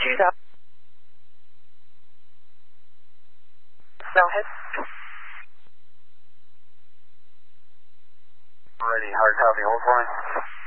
2000. Go ahead. Ready, hard copy, hold for me.